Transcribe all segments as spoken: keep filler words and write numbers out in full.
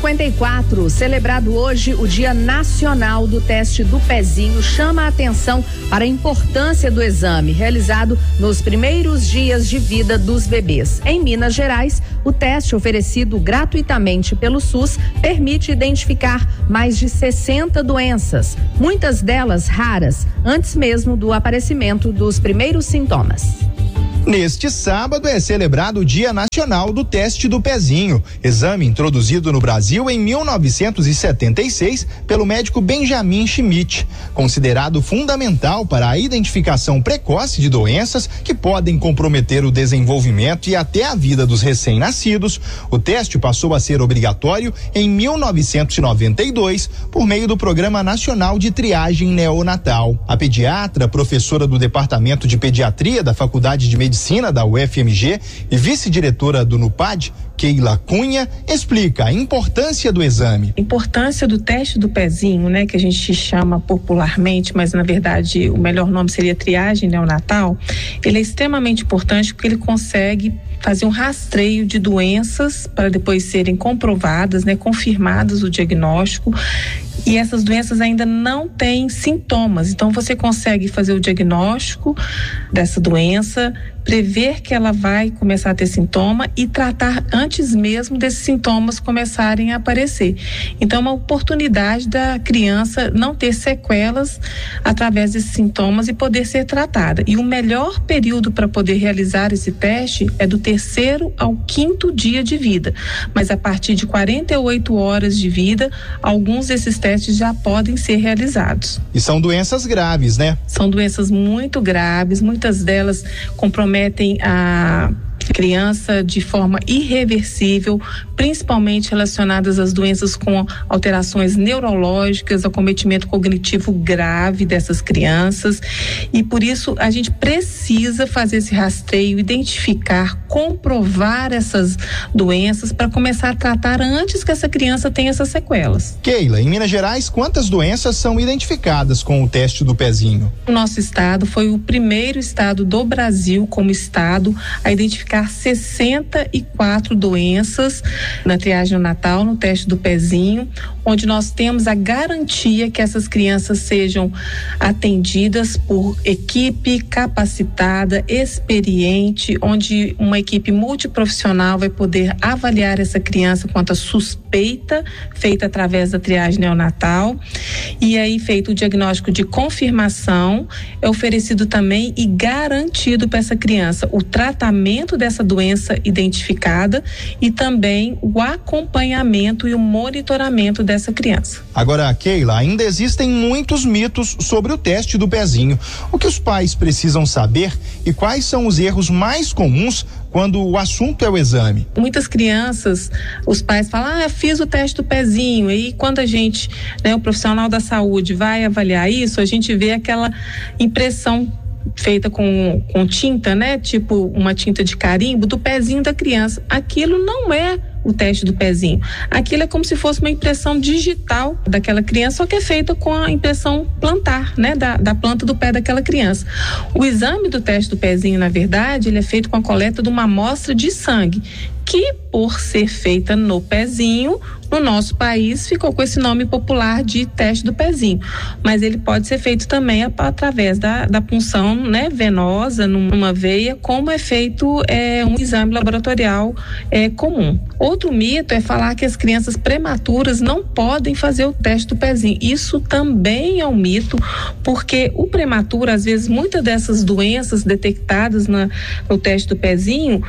cinquenta e quatro, celebrado hoje o Dia Nacional do Teste do Pezinho, chama a atenção para a importância do exame realizado nos primeiros dias de vida dos bebês. Em Minas Gerais, o teste oferecido gratuitamente pelo SUS permite identificar mais de sessenta doenças, muitas delas raras, antes mesmo do aparecimento dos primeiros sintomas. Neste sábado é celebrado o Dia Nacional do Teste do Pezinho, exame introduzido no Brasil em mil novecentos e setenta e seis pelo médico Benjamin Schmidt, considerado fundamental para a identificação precoce de doenças que podem comprometer o desenvolvimento e até a vida dos recém-nascidos. O teste passou a ser obrigatório em mil novecentos e noventa e dois por meio do Programa Nacional de Triagem Neonatal. A pediatra, professora do Departamento de Pediatria da Faculdade de Medicina da U F M G e vice-diretora do NUPAD, Keila Cunha, explica a importância do exame. A importância do teste do pezinho, né, que a gente chama popularmente, mas na verdade o melhor nome seria triagem neonatal, ele é extremamente importante porque ele consegue fazer um rastreio de doenças para depois serem comprovadas, né, confirmadas o diagnóstico. E essas doenças ainda não têm sintomas, então você consegue fazer o diagnóstico dessa doença, prever que ela vai começar a ter sintoma e tratar antes mesmo desses sintomas começarem a aparecer. Então é uma oportunidade da criança não ter sequelas através desses sintomas e poder ser tratada. E o melhor período para poder realizar esse teste é do terceiro ao quinto dia de vida, mas a partir de quarenta e oito horas de vida, alguns desses testes já podem ser realizados. E são doenças graves, né? São doenças muito graves, muitas delas comprometem a criança de forma irreversível, principalmente relacionadas às doenças com alterações neurológicas, acometimento cognitivo grave dessas crianças, e por isso a gente precisa fazer esse rastreio, identificar, comprovar essas doenças para começar a tratar antes que essa criança tenha essas sequelas. Keila, em Minas Gerais, quantas doenças são identificadas com o teste do pezinho? O nosso estado foi o primeiro estado do Brasil como estado a identificar sessenta e quatro doenças na triagem neonatal, no teste do pezinho, onde nós temos a garantia que essas crianças sejam atendidas por equipe capacitada, experiente, onde uma equipe multiprofissional vai poder avaliar essa criança quanto a suspeita feita através da triagem neonatal, e aí feito o diagnóstico de confirmação, é oferecido também e garantido para essa criança o tratamento dessa doença identificada e também o acompanhamento e o monitoramento dessa criança. Agora, Keila, ainda existem muitos mitos sobre o teste do pezinho. O que os pais precisam saber e quais são os erros mais comuns quando o assunto é o exame? Muitas crianças, os pais falam, ah, fiz o teste do pezinho, e quando a gente, né, o profissional da saúde vai avaliar isso, a gente vê aquela impressão feita com, com tinta, né? Tipo uma tinta de carimbo do pezinho da criança. Aquilo não é o teste do pezinho. Aquilo é como se fosse uma impressão digital daquela criança, só que é feita com a impressão plantar, né? Da, da planta do pé daquela criança. O exame do teste do pezinho, na verdade, ele é feito com a coleta de uma amostra de sangue, que por ser feita no pezinho, no nosso país ficou com esse nome popular de teste do pezinho, mas ele pode ser feito também através da, da punção, né, venosa numa veia, como é feito é, um exame laboratorial é, comum. Outro mito é falar que as crianças prematuras não podem fazer o teste do pezinho. Isso também é um mito, porque o prematuro, às vezes, muitas dessas doenças detectadas na, no teste do pezinho,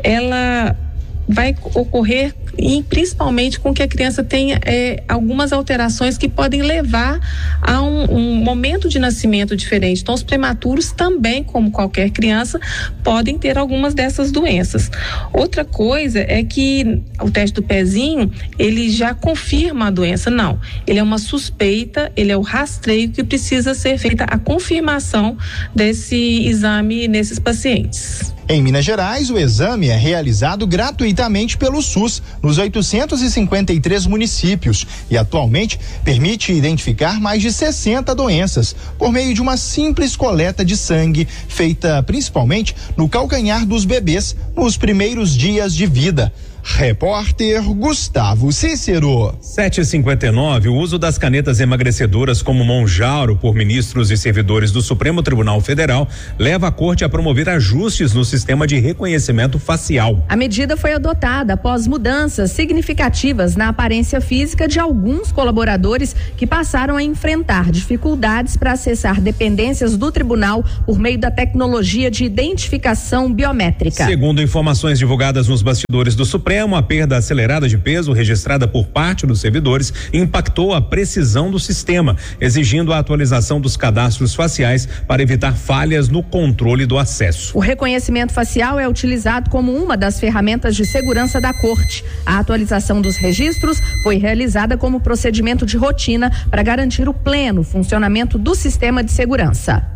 ela vai ocorrer e principalmente com que a criança tenha é, algumas alterações que podem levar a um, um momento de nascimento diferente. Então, os prematuros também, como qualquer criança, podem ter algumas dessas doenças. Outra coisa é que o teste do pezinho, ele já confirma a doença. Não, ele é uma suspeita, ele é o rastreio que precisa ser feita a confirmação desse exame nesses pacientes. Em Minas Gerais, o exame é realizado gratuitamente pelo SUS nos oitocentos e cinquenta e três municípios e atualmente permite identificar mais de sessenta doenças por meio de uma simples coleta de sangue feita principalmente no calcanhar dos bebês nos primeiros dias de vida. Repórter Gustavo Cícero. sete e cinquenta e nove, o uso das canetas emagrecedoras como Monjaro por ministros e servidores do Supremo Tribunal Federal leva a corte a promover ajustes no sistema de reconhecimento facial. A medida foi adotada após mudanças significativas na aparência física de alguns colaboradores que passaram a enfrentar dificuldades para acessar dependências do tribunal por meio da tecnologia de identificação biométrica. Segundo informações divulgadas nos bastidores do Supremo, a perda acelerada de peso registrada por parte dos servidores impactou a precisão do sistema, exigindo a atualização dos cadastros faciais para evitar falhas no controle do acesso. O reconhecimento facial é utilizado como uma das ferramentas de segurança da corte. A atualização dos registros foi realizada como procedimento de rotina para garantir o pleno funcionamento do sistema de segurança.